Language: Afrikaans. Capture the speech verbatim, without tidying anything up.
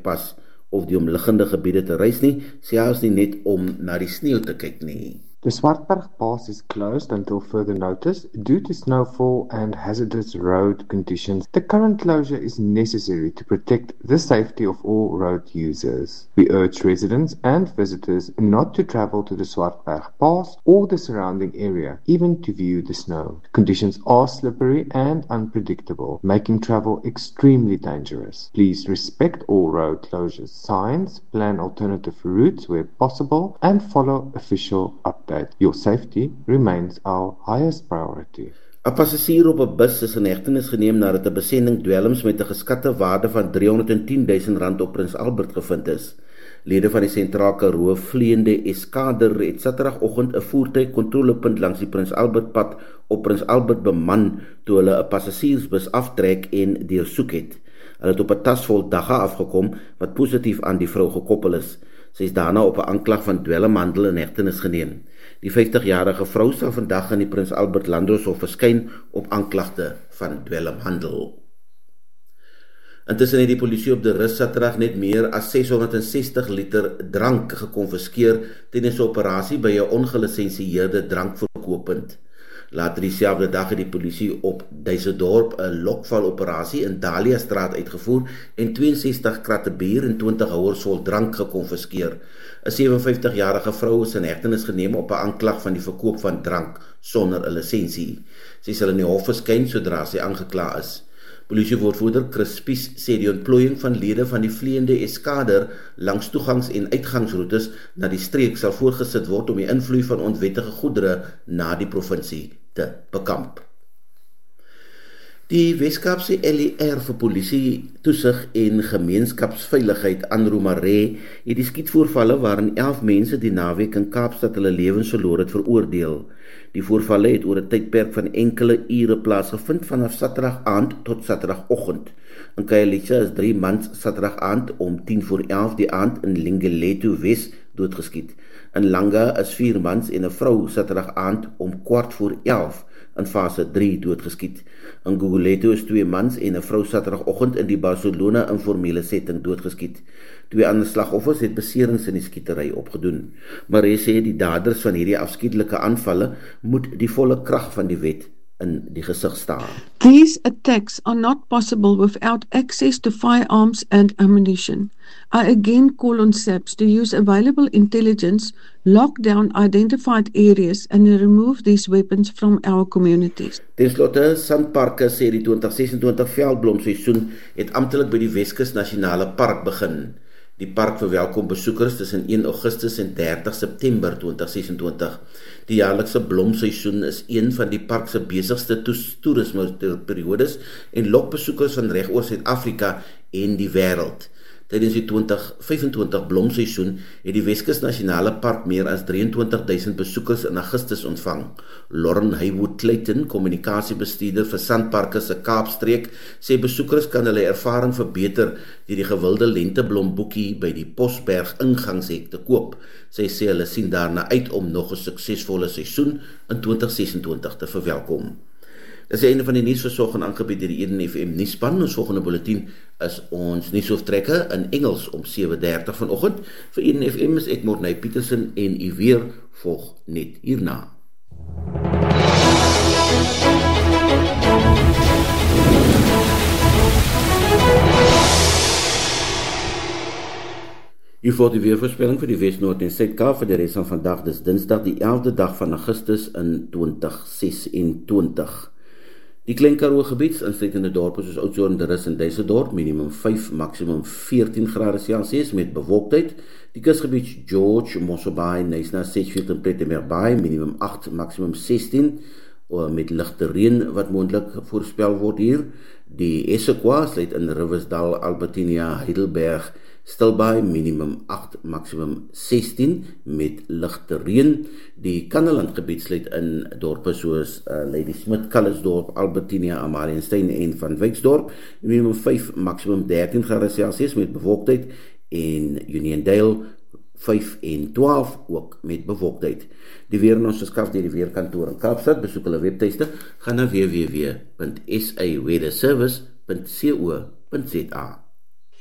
pas of die omliggende gebiede te reis nie, selfs nie net om na die sneeu te kyk nie. The Swartberg Pass is closed until further notice due to snowfall and hazardous road conditions. The current closure is necessary to protect the safety of all road users. We urge residents and visitors not to travel to the Swartberg Pass or the surrounding area, even to view the snow. Conditions are slippery and unpredictable, making travel extremely dangerous. Please respect all road closure signs, plan alternative routes where possible, and follow official updates. Your safety remains our highest priority. 'n Passasier op 'n bus is in hegtenis geneem nadat 'n besending dwelms met 'n geskatte waarde van driehonderdtien duisend rand op Prins Albert gevind is. Lede van die Sentraal Karoo Vleiende Eskader het Saterdagoggend 'n voertuigkontrolepunt langs die Prins Albert pad op Prins Albert beman toe hulle 'n passasiersbus aftrek en deursoek het. Hulle het op 'n tas vol dagga afgekom wat positief aan die vrou gekoppel is. Sy is daarna op 'n aanklag van dwelmhandel in hegtenis geneem. Die vyftigjarige vrou sal vandag in die Prins Albert Landroshof verskyn op aanklagte van dwelmhandel. Intussen het die polisie op die Rus Saterdag net meer as seshonderdsestig liter drank gekonfiskeer tydens 'n operasie by 'n ongelisensieerde drankverkooppunt. Later dieselfde dag het die polisie op Duisendorp 'n lokvaloperasie in Dahlia Straat uitgevoer en tweeënsestig kratte bier en twintig houers vol drank gekonfiskeer. 'n sewenvyftigjarige vrou is in hegtenis geneem op 'n aanklag van die verkoop van drank sonder 'n lisensie. Sy sal in die hof verskyn sodra sy aangekla is. Polisiewoordvoerder Chris Spies sê die ontplooiing van lede van die Vleiende Eskader langs toegangs- en uitgangsroetes na die streek sal voorgesit word om die invloed van onwettige goedere na die provinsie te bekamp. Die Weskaapse L E R vir polisie, toesig en gemeenskapsveiligheid Anro Maree het die skietvoorvalle waarin elf mense die naweek in Kaapstad hulle lewens verloor het veroordeel. Die voorvalle het oor 'n tydperk van enkele ure plaasgevind vanaf Saterdag aand tot Saterdagoggend. In Khayelitsha is drie mans Saterdag aand om tien voor elf die aand in Lingelethu Wes doodgeskiet. In Langa is vier mans en 'n vrou Saterdag aand om kwart voor elf in fase drie doodgeskiet. In Gugulethu is twee mans en 'n vrou Saterdagoggend in die Barcelona informele setting doodgeskiet. Twee ander slagoffers het beserings in die skietery opgedoen. Maar hy sê die daders van hierdie afskiedelike aanvalle moet die volle krag van die wet in die gesig staan. These attacks are not possible without access to firearms and ammunition. I again call on S A P S to use available intelligence, lock down identified areas and remove these weapons from our communities. Ten slotte, Sandparke sê die twintig sesentwintig veldblomseisoen het amptelik by die Weskus Nasionale Park begin. Die park verwelkom besoekers tussen een Augustus en dertig September twintig sesentwintig. Die jaarlikse blomseisoen is een van die park se besigste toerisme periodes en lok besoekers van reg oor Suid-Afrika en die wêreld. Tydens die twintig vyfentwintig blomseisoen het die Weskus Nasionale Park meer as drieëntwintig duisend besoekers in Augustus ontvang. Lauren Haywood Clayton, kommunikasiebestuurder vir Sandparke se Kaapstreek, sê besoekers kan hulle ervaring verbeter deur die gewilde lenteblomboekie by die Posberg ingangshek te koop. Sy sê hulle sien daarna uit om nog 'n suksesvolle seisoen in twintig sesentwintig te verwelkom. Dit is die einde van die nuusversorging aangebied deur die Eden F M nuusspan. Ons volgende bulletin is ons nuusoortrekke in Engels om sewe dertig vanoggend. Vir Eden F M is ek Morney Petersen en u weer volg net hierna. Hier volg die weervoorspelling vir die Wes-Noord en Suid-Kaap vir die res van vandag. Dis Dinsdag die elfde dag van Augustus in twintig sesentwintig. Die Klein Karoo gebied, insluitende dorpe soos Oudtshoorn, De Rus en Duisendorp, minimum vyf, maksimum veertien grade Celsius met bewolktheid. Die kusgebied George, Mossel Bay, Knysna, Sedgefield en Plettenberg Bay, minimum agt, maksimum sestien, met ligte reën wat moontlik voorspel word hier. Die Essequa sluit in Riversdal, Albertinia, Heidelberg, Stilbaai, minimum agt, maksimum sestien met ligte reën. Die Kannaland gebied sluit in dorpe soos uh, Ladysmith, Calisdorp, Albertinia, Amalienstein en Van Wyksdorp, minimum vyf, maksimum dertien grade Celsius met bewolktheid, en Uniondale vyf en twaalf ook met bewolktheid. Die weer in ons geskaf deur die Weerkantoor in Kaapstad. Besoek hulle webtuiste, gaan na w w w punt s a weather service punt co punt za.